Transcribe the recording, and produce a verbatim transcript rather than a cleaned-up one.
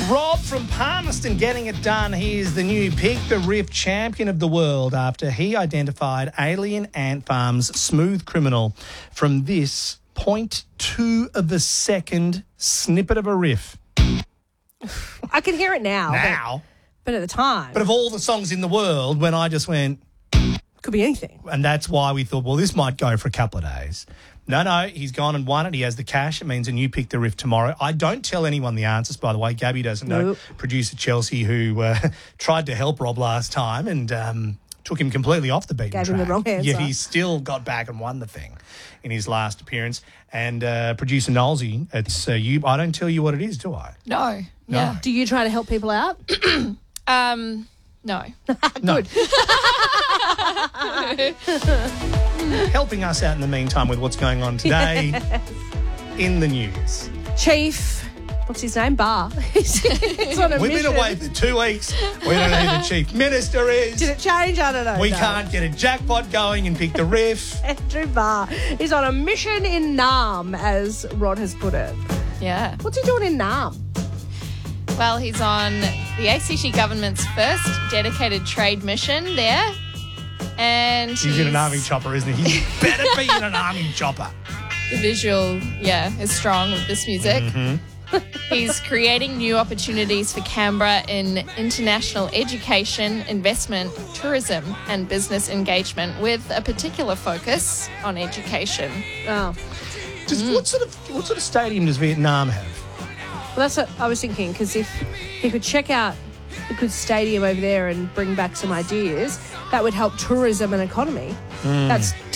Rob from Palmerston getting it done. He is the new Pick the Riff champion of the world after he identified Alien Ant Farm's Smooth Criminal from this zero point two of a second snippet of a riff. I can hear it now. Now. But, but at the time. But of all the songs in the world, when I just went... Could be anything. And that's why we thought, well, this might go for a couple of days. No, no, he's gone and won it. He has the cash. It means a new Pick the Riff tomorrow. I don't tell anyone the answers, by the way. Gabby doesn't know. Nope. Producer Chelsea, who uh, tried to help Rob last time and um, took him completely off the beaten Gave track. him the wrong answer. Yet he still got back and won the thing in his last appearance. And uh, producer Nolsey, it's uh, you. I don't tell you what it is, do I? No. No. Yeah. Do you try to help people out? Um, no. No. Good. Helping us out in the meantime with what's going on today in the news. Chief, what's his name? Bar. He's on a We've mission. been away for two weeks. We don't know who the chief minister is. Did it change? I don't know. We No. can't get a jackpot going and pick the riff. Andrew Barr is on a mission in Nam, as Rod has put it. Yeah. What's he doing in Nam? Well, he's on the A C T government's first dedicated trade mission there. And He's in an army chopper, isn't he? He better be in an army chopper. The visual, yeah, is strong with this music. Mm-hmm. He's creating new opportunities for Canberra in international education, investment, tourism and business engagement with a particular focus on education. Oh, Just, What sort of what sort of stadium does Vietnam have? well, that's what I was thinking, because if he could check out a good stadium over there and bring back some ideas, that would help tourism and economy. That's